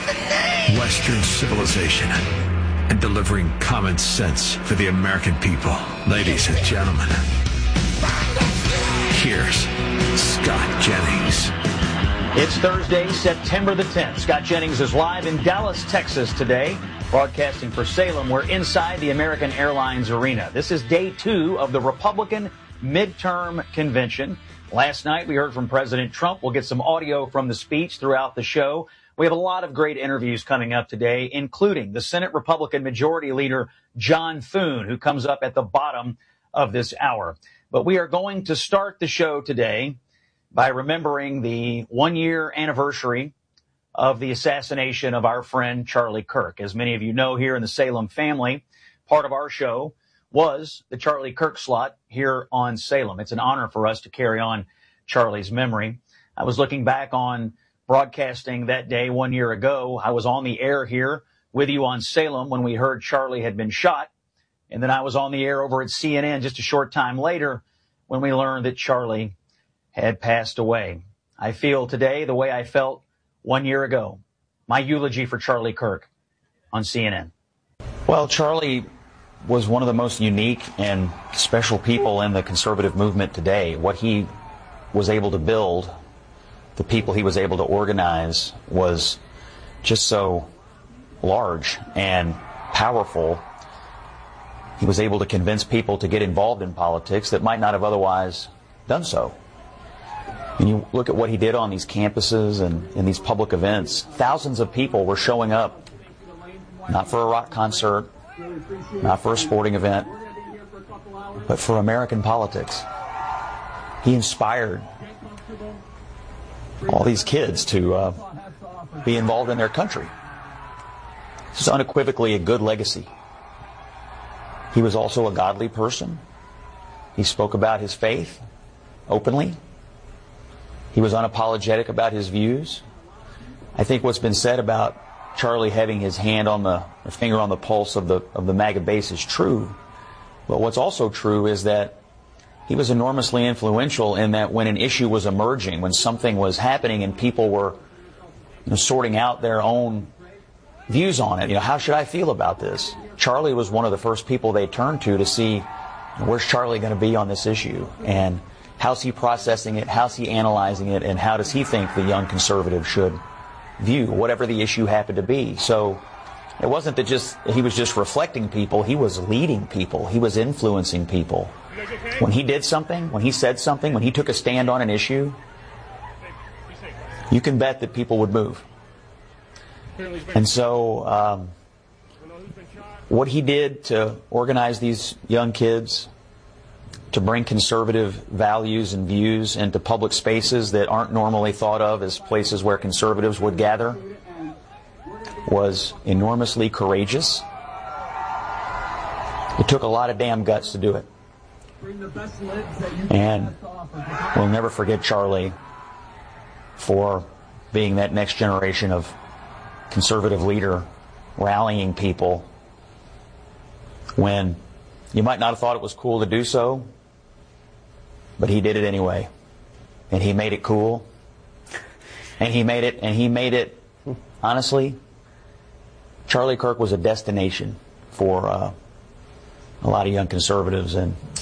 Western civilization and delivering common sense for the American people. Ladies and gentlemen, here's Scott Jennings. It's Thursday, September the 10th. Scott Jennings is live in Dallas, Texas today, broadcasting for Salem. We're inside the American Airlines Arena. This is day 2 of the Republican midterm convention. Last night, we heard from President Trump. We'll get some audio from the speech throughout the show. We have a lot of great interviews coming up today, including the Senate Republican Majority Leader, John Thune, who comes up at the bottom of this hour. But we are going to start the show today by remembering the 1-year anniversary of the assassination of our friend Charlie Kirk. As many of you know, here in the Salem family, part of our show was the Charlie Kirk slot here on Salem. It's an honor for us to carry on Charlie's memory. I was looking back on broadcasting that day 1 year ago. I was on the air here with you on Salem when we heard Charlie had been shot. And then I was on the air over at CNN just a short time later when we learned that Charlie had passed away. I feel today the way I felt 1 year ago. My eulogy for Charlie Kirk on CNN. Well, Charlie was one of the most unique and special people in the conservative movement today. What he was able to build, the people he was able to organize, was just so large and powerful. He was able to convince people to get involved in politics that might not have otherwise done so. When you look at what he did on these campuses and in these public events, thousands of people were showing up, not for a rock concert, not for a sporting event, but for American politics. He inspired all these kids to be involved in their country. This is unequivocally a good legacy. He was also a godly person. He spoke about his faith openly. He was unapologetic about his views. I think what's been said about Charlie having his hand on the finger on the pulse of the MAGA base is true. But what's also true is that he was enormously influential in that when an issue was emerging, when something was happening and people were sorting out their own views on it, how should I feel about this? Charlie was one of the first people they turned to see where's Charlie going to be on this issue, and how's he processing it, how's he analyzing it, and how does he think the young conservative should view whatever the issue happened to be. So it wasn't that he was just reflecting people, he was leading people, he was influencing people. When he did something, when he said something, when he took a stand on an issue, you can bet that people would move. And so what he did to organize these young kids, to bring conservative values and views into public spaces that aren't normally thought of as places where conservatives would gather, was enormously courageous. It took a lot of damn guts to do it. And we'll never forget Charlie for being that next generation of conservative leader, rallying people when you might not have thought it was cool to do so, but he did it anyway. And he made it cool. And he made it, honestly, Charlie Kirk was a destination for a lot of young conservatives.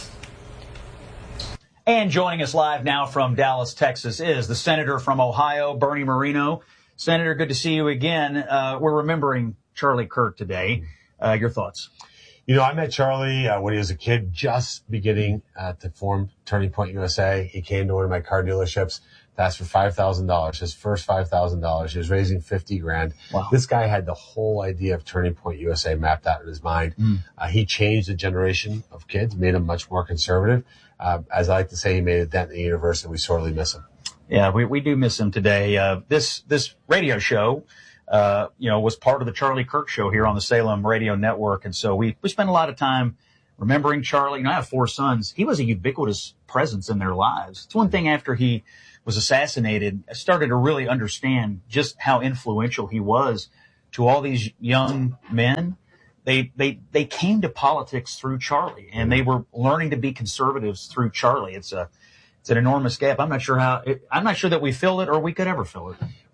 And joining us live now from Dallas, Texas is the senator from Ohio, Bernie Moreno. Senator, good to see you again. We're remembering Charlie Kirk today. Your thoughts? I met Charlie when he was a kid, just beginning to form Turning Point USA. He came to one of my car dealerships to ask for $5,000, his first $5,000. He was raising $50,000. Wow. This guy had the whole idea of Turning Point USA mapped out in his mind. He changed a generation of kids, made them much more conservative. As I like to say, he made a dent in the universe, and we sorely miss him. Yeah, we do miss him today. This radio show, was part of the Charlie Kirk show here on the Salem Radio Network. And so we spent a lot of time remembering Charlie. I have 4 sons. He was a ubiquitous presence in their lives. It's one thing after he was assassinated, I started to really understand just how influential he was to all these young men. They came to politics through Charlie, and they were learning to be conservatives through Charlie. It's an enormous gap. I'm not sure that we fill it or we could ever fill it.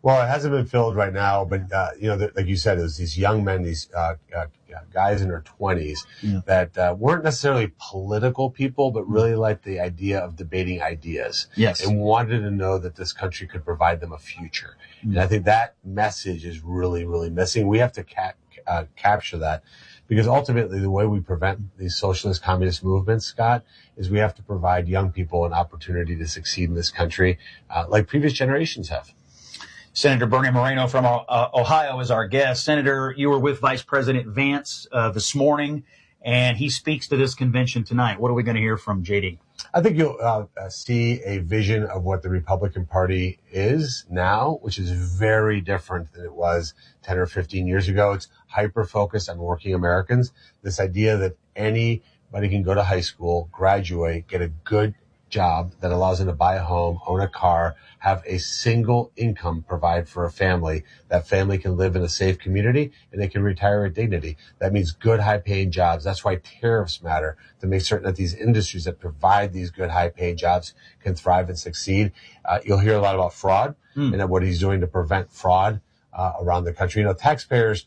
Well, it hasn't been filled right now, but like you said, it was these young men, these guys in their 20s that weren't necessarily political people, but really liked the idea of debating ideas. Yes. And wanted to know that this country could provide them a future. And I think that message is really, really missing. We have to capture that, because ultimately the way we prevent these socialist communist movements, Scott, is we have to provide young people an opportunity to succeed in this country, like previous generations have. Senator Bernie Moreno from Ohio is our guest. Senator, you were with Vice President Vance this morning, and he speaks to this convention tonight. What are we going to hear from JD? I think you'll see a vision of what the Republican Party is now, which is very different than it was 10 or 15 years ago. It's hyper-focused on working Americans. This idea that anybody can go to high school, graduate, get a good job that allows them to buy a home, own a car, have a single income provide for a family. That family can live in a safe community and they can retire with dignity. That means good, high-paying jobs. That's why tariffs matter, to make certain that these industries that provide these good, high-paying jobs can thrive and succeed. You'll hear a lot about fraud and what he's doing to prevent fraud around the country. Taxpayers,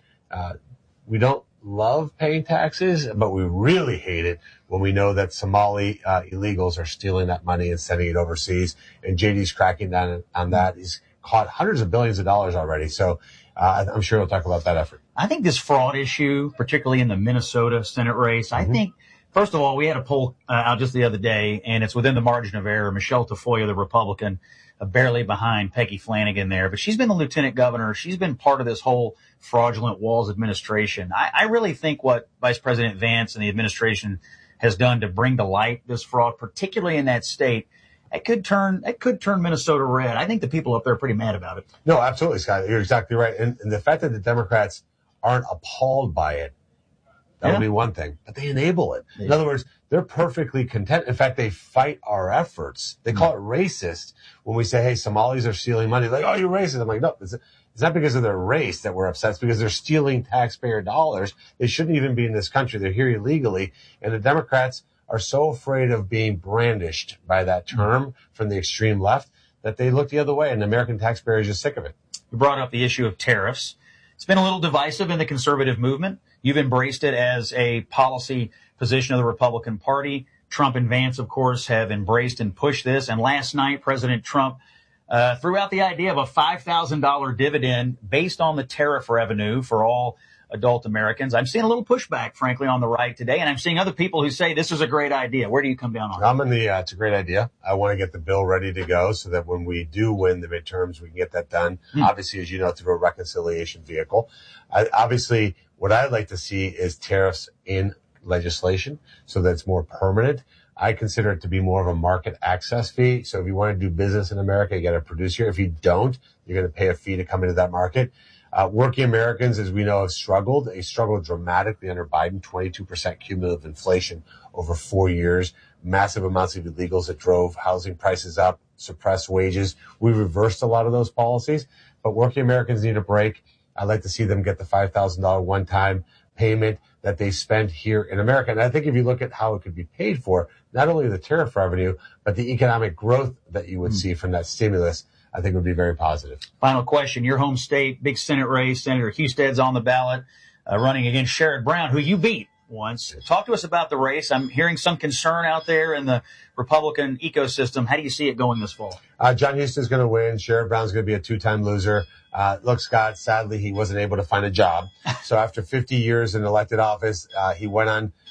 we don't love paying taxes, but we really hate it when we know that Somali illegals are stealing that money and sending it overseas. And JD's cracking down on that. He's caught hundreds of billions of dollars already. So I'm sure he'll talk about that effort. I think this fraud issue, particularly in the Minnesota Senate race, I think, first of all, we had a poll out just the other day, and it's within the margin of error. Michelle Tafoya, the Republican, barely behind Peggy Flanagan there, but she's been the lieutenant governor. She's been part of this whole fraudulent Walz administration. I really think what Vice President Vance and the administration has done to bring to light this fraud, particularly in that state, it could turn Minnesota red. I think the people up there are pretty mad about it. No, absolutely, Scott. You're exactly right. And the fact that the Democrats aren't appalled by it, that would be one thing, but they enable it. In other words, they're perfectly content. In fact, they fight our efforts. They call it racist when we say, hey, Somalis are stealing money. Like, oh, you're racist. I'm like, no, it's not because of their race that we're upset. It's because they're stealing taxpayer dollars. They shouldn't even be in this country. They're here illegally. And the Democrats are so afraid of being brandished by that term from the extreme left that they look the other way, and the American taxpayer is just sick of it. You brought up the issue of tariffs. It's been a little divisive in the conservative movement. You've embraced it as a policy position of the Republican Party. Trump and Vance, of course, have embraced and pushed this. And last night, President Trump threw out the idea of a $5,000 dividend based on the tariff revenue for all adult Americans. I'm seeing a little pushback, frankly, on the right today, and I'm seeing other people who say this is a great idea. Where do you come down on it? It's a great idea. I want to get the bill ready to go so that when we do win the midterms, we can get that done. Obviously, as you know, through a reconciliation vehicle. Obviously, what I'd like to see is tariffs in legislation so that it's more permanent. I consider it to be more of a market access fee. So if you want to do business in America, you got to produce here. If you don't, you're going to pay a fee to come into that market. Working Americans, as we know, have struggled. They struggled dramatically under Biden, 22% cumulative inflation over 4 years, massive amounts of illegals that drove housing prices up, suppressed wages. We reversed a lot of those policies, but working Americans need a break. I'd like to see them get the $5,000 one-time payment that they spent here in America. And I think if you look at how it could be paid for, not only the tariff revenue, but the economic growth that you would see from that stimulus, I think would be very positive. Final question. Your home state, big Senate race, Senator Husted's on the ballot, running against Sherrod Brown, who you beat once. Talk to us about the race. I'm hearing some concern out there in the Republican ecosystem. How do you see it going this fall? John Huston's going to win. Sherrod Brown's going to be a two-time loser. Look, Scott, sadly, he wasn't able to find a job. So after 50 years in elected office, he went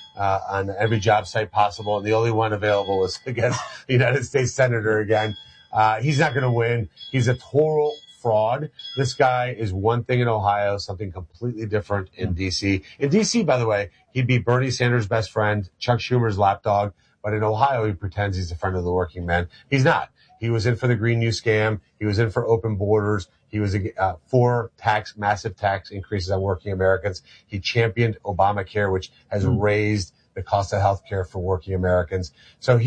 on every job site possible, and the only one available was against the United States Senator again. He's not going to win. He's a total fraud. This guy is one thing in Ohio, something completely different in D.C. In D.C., by the way, he'd be Bernie Sanders' best friend, Chuck Schumer's lapdog. But in Ohio, he pretends he's a friend of the working man. He's not. He was in for the Green New Scam. He was in for open borders. He was for massive tax increases on working Americans. He championed Obamacare, which has raised the cost of health care for working Americans. So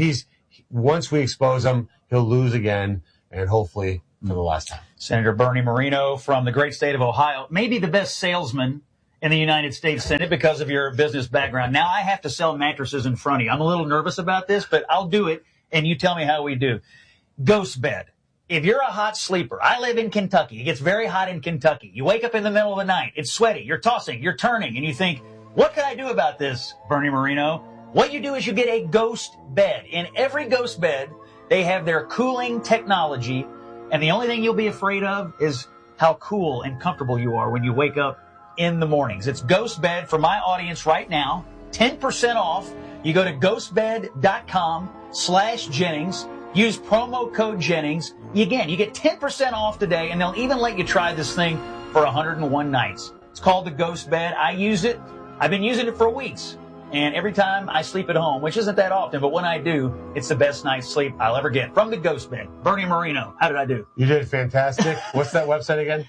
once we expose him, he'll lose again, and hopefully for the last time. Senator Bernie Moreno from the great state of Ohio, maybe the best salesman in the United States Senate because of your business background. Now I have to sell mattresses in front of you. I'm a little nervous about this, but I'll do it, and you tell me how we do. Ghost bed. If you're a hot sleeper, I live in Kentucky. It gets very hot in Kentucky. You wake up in the middle of the night. It's sweaty. You're tossing. You're turning. And you think, what can I do about this, Bernie Marino? What you do is you get a ghost bed. In every ghost bed, they have their cooling technology. And the only thing you'll be afraid of is how cool and comfortable you are when you wake up in the mornings. It's Ghost Bed for my audience right now. 10% off. You go to ghostbed.com/Jennings. Use promo code Jennings. Again, you get 10% off today, and they'll even let you try this thing for 101 nights. It's called the Ghost Bed. I use it. I've been using it for weeks. And every time I sleep at home, which isn't that often, but when I do, it's the best night's sleep I'll ever get. From the Ghost Bed. Bernie Marino, how did I do? You did fantastic. What's that website again?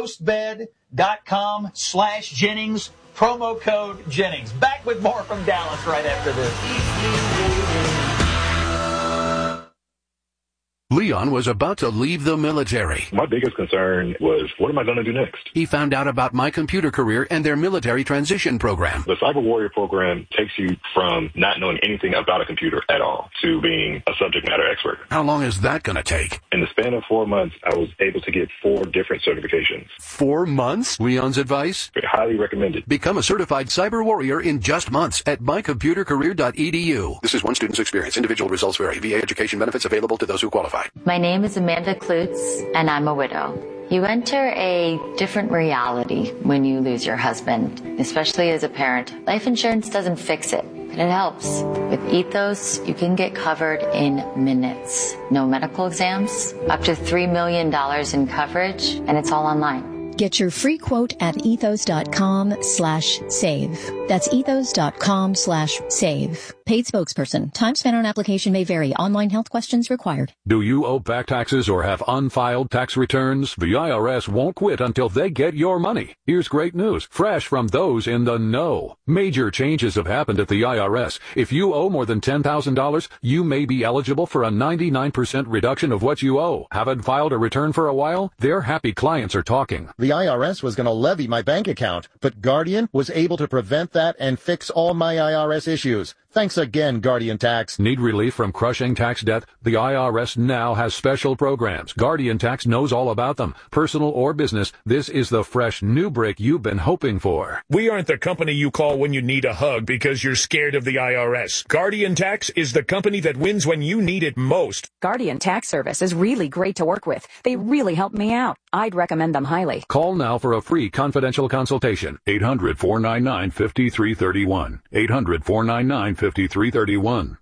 Ghostbed.com/Jennings. Promo code Jennings. Back with more from Dallas right after this. Leon was about to leave the military. My biggest concern was, what am I going to do next? He found out about My Computer Career and their military transition program. The Cyber Warrior program takes you from not knowing anything about a computer at all to being a subject matter expert. How long is that going to take? In the span of 4 months, I was able to get 4 different certifications. 4 months? Leon's advice? Highly recommended. Become a certified cyber warrior in just months at mycomputercareer.edu. This is one student's experience. Individual results vary. VA education benefits available to those who qualify. My name is Amanda Klutz, and I'm a widow. You enter a different reality when you lose your husband, especially as a parent. Life insurance doesn't fix it, but it helps. With Ethos, you can get covered in minutes. No medical exams, up to $3 million in coverage, and it's all online. Get your free quote at ethos.com/save. That's ethos.com/save. Paid spokesperson. Time spent on application may vary. Online health questions required. Do you owe back taxes or have unfiled tax returns? The IRS won't quit until they get your money. Here's great news, fresh from those in the know. Major changes have happened at the IRS. If you owe more than $10,000, you may be eligible for a 99% reduction of what you owe. Haven't filed a return for a while? Their happy clients are talking. The IRS was going to levy my bank account, but Guardian was able to prevent that and fix all my IRS issues. Thanks again, Guardian Tax. Need relief from crushing tax debt? The IRS now has special programs. Guardian Tax knows all about them. Personal or business, this is the fresh new break you've been hoping for. We aren't the company you call when you need a hug because you're scared of the IRS. Guardian Tax is the company that wins when you need it most. Guardian Tax Service is really great to work with. They really helped me out. I'd recommend them highly. Call now for a free confidential consultation. 800-499-5331. 800-499-5331.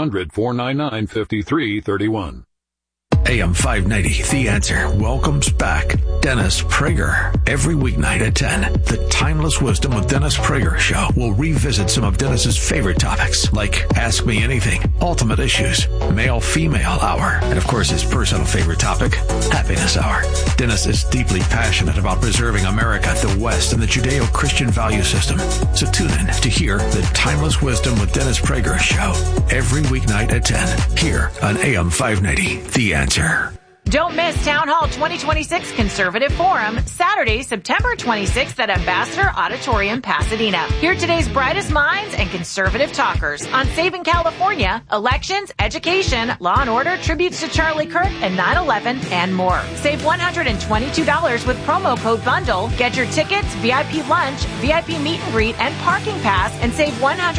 800-499-5331. AM 590, The Answer, welcomes back Dennis Prager. Every weeknight at 10, the Timeless Wisdom with Dennis Prager show will revisit some of Dennis's favorite topics, like Ask Me Anything, Ultimate Issues, Male-Female Hour, and of course his personal favorite topic, Happiness Hour. Dennis is deeply passionate about preserving America, the West, and the Judeo-Christian value system. So tune in to hear the Timeless Wisdom with Dennis Prager show every weeknight at 10, here on AM 590, The Answer. Don't miss Town Hall 2026 Conservative Forum, Saturday, September 26th at Ambassador Auditorium, Pasadena. Hear today's brightest minds and conservative talkers on saving California, elections, education, law and order, tributes to Charlie Kirk and 9/11, and more. Save $122 with promo code BUNDLE. Get your tickets, VIP lunch, VIP meet and greet, and parking pass, and save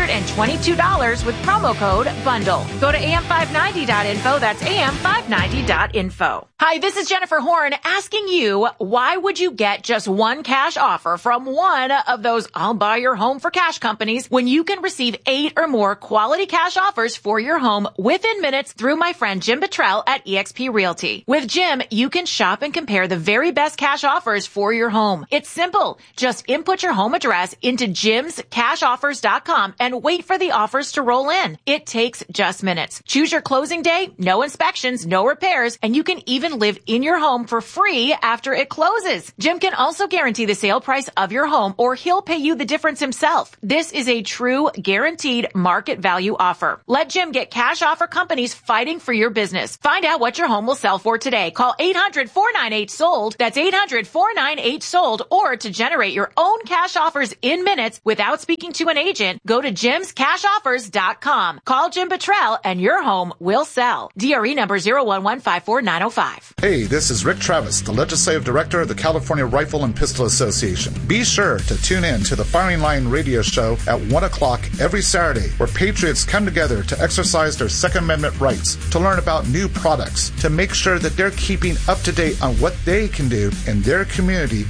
$122 with promo code BUNDLE. Go to am590.info. That's am590.info. Hi, this is Jennifer Horn asking you, why would you get just one cash offer from one of those I'll buy your home for cash companies when you can receive 8 or more quality cash offers for your home within minutes through my friend Jim Bottrell at eXp Realty? With Jim, you can shop and compare the very best cash offers for your home. It's simple. Just input your home address into jimscashoffers.com and wait for the offers to roll in. It takes just minutes. Choose your closing day, no inspections, no repairs, and you can even live in your home for free after it closes. Jim can also guarantee the sale price of your home, or he'll pay you the difference himself. This is a true guaranteed market value offer. Let Jim get cash offer companies fighting for your business. Find out what your home will sell for today. Call 800-498-SOLD. That's 800-498-SOLD. Or to generate your own cash offers in minutes without speaking to an agent, go to jimscashoffers.com. Call Jim Bottrell and your home will sell. DRE number 0115490. 888-522-4605. Hey, this is Rick Travis, the Legislative Director of the California Rifle and Pistol Association. Be sure to tune in to the Firing Line radio show at 1 o'clock every Saturday, where patriots come together to exercise their Second Amendment rights, to learn about new products, to make sure that they're keeping up to date on what they can do in their community